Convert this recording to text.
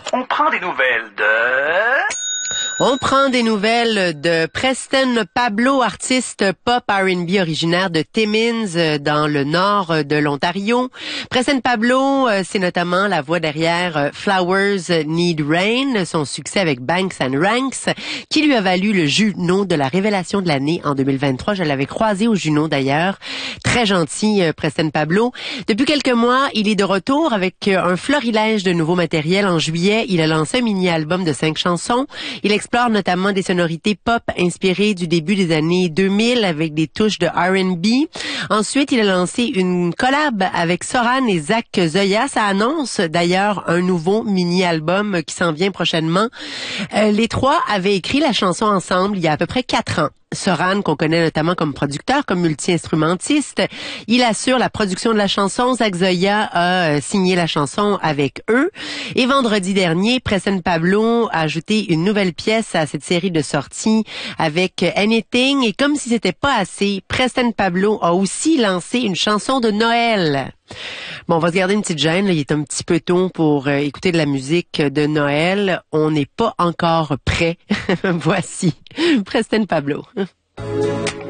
On prend des nouvelles de... On prend des nouvelles de Preston Pablo, artiste pop R&B originaire de Timmins, dans le nord de l'Ontario. Preston Pablo, c'est notamment la voix derrière Flowers Need Rain, son succès avec Banks and Ranks, qui lui a valu le Juno de la révélation de l'année en 2023. Je l'avais croisé au Juno d'ailleurs. Très gentil, Preston Pablo. Depuis quelques mois, il est de retour avec un florilège de nouveaux matériels. En juillet, il a lancé un mini-album de 5 chansons. Il explore notamment des sonorités pop inspirées du début des années 2000 avec des touches de R&B. Ensuite, il a lancé une collab avec Soran et Zach Zoya. Ça annonce d'ailleurs un nouveau mini-album qui s'en vient prochainement. Les trois avaient écrit la chanson ensemble il y a à peu près 4 ans. Soran, qu'on connaît notamment comme producteur, comme multi-instrumentiste, il assure la production de la chanson. Zach Zoya a signé la chanson avec eux. Et vendredi dernier, Preston Pablo a ajouté une nouvelle pièce à cette série de sorties avec Anything. Et comme si c'était pas assez, Preston Pablo a aussi lancé une chanson de Noël. Bon, on va se garder une petite gêne. Là. Il est un petit peu tôt pour écouter de la musique de Noël. On n'est pas encore prêt. Voici Preston Pablo.